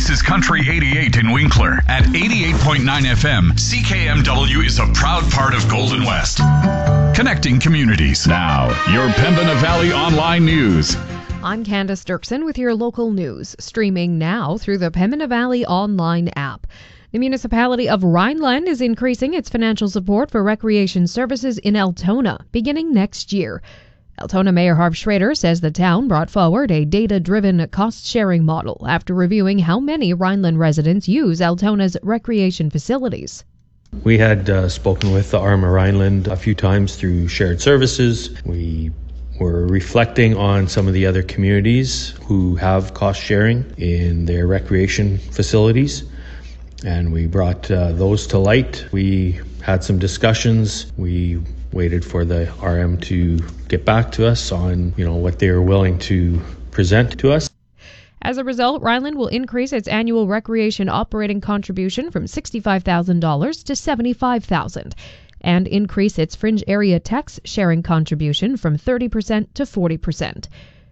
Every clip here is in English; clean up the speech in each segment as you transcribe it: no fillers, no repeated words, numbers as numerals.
This is Country 88 in Winkler. At 88.9 FM, CKMW is a proud part of Golden West. Connecting communities. Now, your Pembina Valley Online News. I'm Candace Dirksen with your local news, streaming now through the Pembina Valley Online app. The municipality of Rhineland is increasing its financial support for recreation services in Altona, beginning next year. Altona Mayor Harv Schrader says the town brought forward a data-driven cost-sharing model after reviewing how many Rhineland residents use Altona's recreation facilities. We had spoken with the Arma Rhineland a few times through shared services. We were reflecting on some of the other communities who have cost-sharing in their recreation facilities, and we brought those to light. We had some discussions. We waited for the RM to get back to us on, what they were willing to present to us. As a result, Rhineland will increase its annual recreation operating contribution from $65,000 to $75,000 and increase its fringe area tax sharing contribution from 30% to 40%.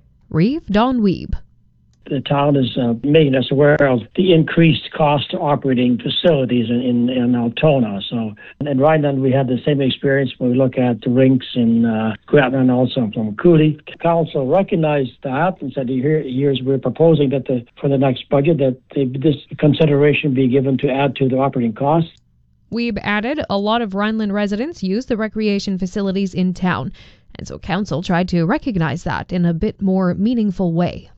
Don Weeb. The town is making us aware of the increased cost to operating facilities in Altona. So in Rhineland, we had the same experience when we look at the rinks in Gretna and also from Cooley. Council recognized that and said, here's we're proposing that for the next budget that this consideration be given to add to the operating costs. Weeb added, a lot of Rhineland residents use the recreation facilities in town, and so Council tried to recognize that in a bit more meaningful way.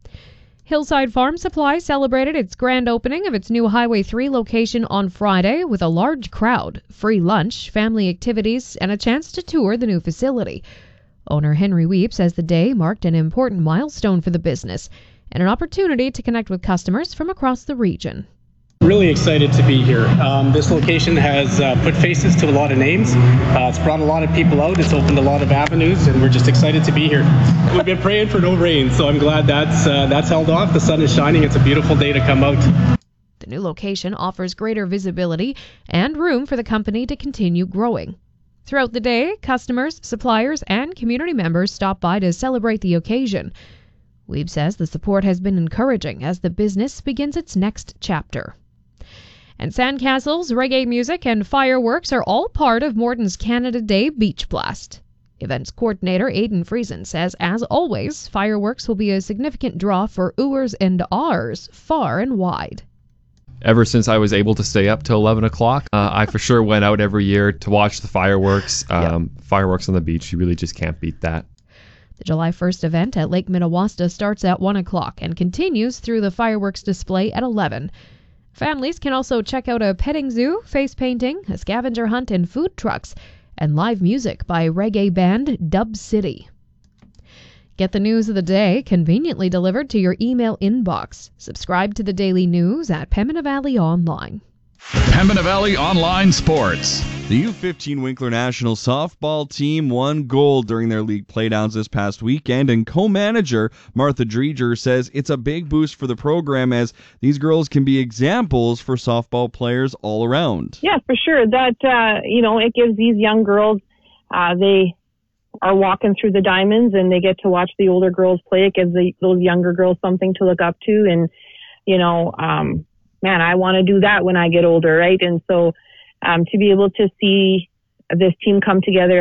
Hillside Farm Supply celebrated its grand opening of its new Highway 3 location on Friday with a large crowd, free lunch, family activities, and a chance to tour the new facility. Owner Henry Weep says the day marked an important milestone for the business and an opportunity to connect with customers from across the region. Really excited to be here. This location has put faces to a lot of names. It's brought a lot of people out. It's opened a lot of avenues, and we're just excited to be here. We've been praying for no rain, so I'm glad that's held off. The sun is shining. It's a beautiful day to come out. The new location offers greater visibility and room for the company to continue growing. Throughout the day, customers, suppliers, and community members stop by to celebrate the occasion. Weeb says the support has been encouraging as the business begins its next chapter. And Sandcastles, reggae music, and fireworks are all part of Morton's Canada Day Beach Blast. Events coordinator Aidan Friesen says, as always, fireworks will be a significant draw for ooers and ahs far and wide. Ever since I was able to stay up till 11 o'clock, I for sure went out every year to watch the fireworks. Fireworks on the beach, you really just can't beat that. The July 1st event at Lake Minnewaska starts at 1 o'clock and continues through the fireworks display at 11. Families can also check out a petting zoo, face painting, a scavenger hunt, and food trucks, and live music by reggae band Dub City. Get the news of the day conveniently delivered to your email inbox. Subscribe to the daily news at Pembina Valley Online. Pembina Valley Online Sports. The U15 Winkler National softball team won gold during their league playdowns this past weekend, and co-manager Martha Dreger says it's a big boost for the program as these girls can be examples for softball players all around. Yeah, for sure. That, it gives these young girls, they are walking through the diamonds and they get to watch the older girls play. It gives those younger girls something to look up to, and, man, I want to do that when I get older, right? And so to be able to see this team come together